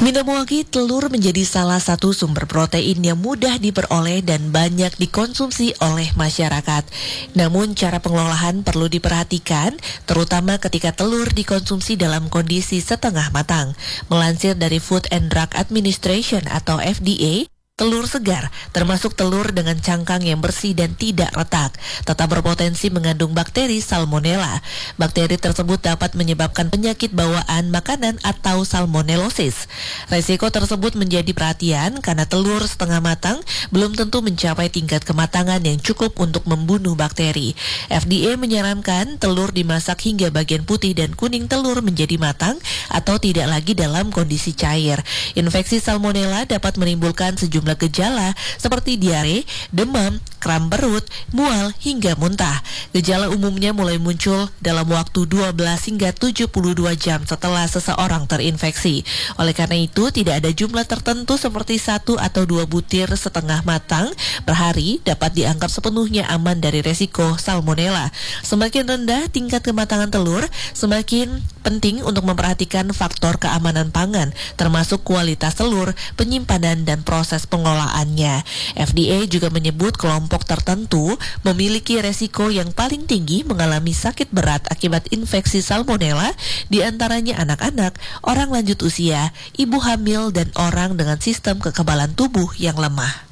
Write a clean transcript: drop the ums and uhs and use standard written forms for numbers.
Minamuagi telur menjadi salah satu sumber protein yang mudah diperoleh dan banyak dikonsumsi oleh masyarakat. Namun cara pengelolaan perlu diperhatikan, terutama ketika telur dikonsumsi dalam kondisi setengah matang. Melansir dari Food and Drug Administration atau FDA, telur segar, termasuk telur dengan cangkang yang bersih dan tidak retak, tetap berpotensi mengandung bakteri Salmonella. Bakteri tersebut dapat menyebabkan penyakit bawaan makanan atau salmonellosis. Resiko tersebut menjadi perhatian karena telur setengah matang belum tentu mencapai tingkat kematangan yang cukup untuk membunuh bakteri. FDA menyarankan telur dimasak hingga bagian putih dan kuning telur menjadi matang atau tidak lagi dalam kondisi cair. Infeksi Salmonella dapat menimbulkan sejumlah gejala seperti diare, demam, kram perut, mual, hingga muntah. Gejala umumnya mulai muncul dalam waktu 12 hingga 72 jam setelah seseorang terinfeksi. Oleh karena itu, tidak ada jumlah tertentu seperti 1 atau 2 butir setengah matang per hari dapat dianggap sepenuhnya aman dari resiko Salmonella. Semakin rendah tingkat kematangan telur, semakin penting untuk memperhatikan faktor keamanan pangan, termasuk kualitas telur, penyimpanan, dan proses pengelolaannya. FDA juga menyebut kelompok tertentu memiliki resiko yang paling tinggi mengalami sakit berat akibat infeksi Salmonella, di antaranya anak-anak, orang lanjut usia, ibu hamil, dan orang dengan sistem kekebalan tubuh yang lemah.